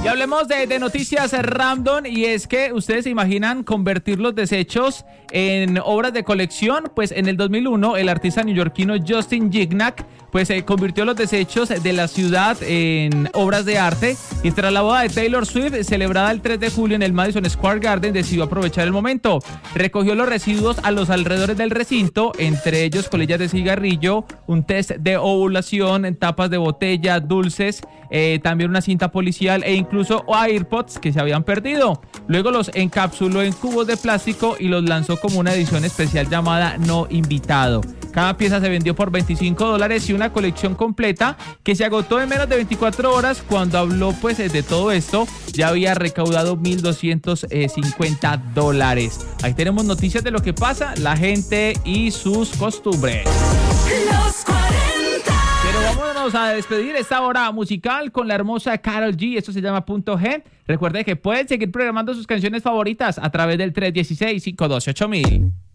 hablemos de noticias random, y es que ustedes se imaginan convertir los desechos en obras de colección. Pues en el 2001 el artista neoyorquino Justin Gignac pues convirtió los desechos de la ciudad en obras de arte, y tras la boda de Taylor Swift celebrada el 3 de julio en el Madison Square Garden decidió aprovechar el momento. Recogió los residuos a los alrededores del recinto, entre ellos colillas de cigarrillo, un test de ovulación, tapas de botella, dulces, también una cinta policial e incluso AirPods que se habían perdido. Luego los encapsuló en cubos de plástico y los lanzó como una edición especial llamada No Invitado. Cada pieza se vendió por $25 y una colección completa que se agotó en menos de 24 horas. Cuando habló pues de todo esto, ya había recaudado $1,250. Ahí tenemos noticias de lo que pasa, la gente y sus costumbres. Los 40. Pero vámonos a despedir esta hora musical con la hermosa Karol G. Esto se llama Punto G. Recuerden que pueden seguir programando sus canciones favoritas a través del 316-512-8000.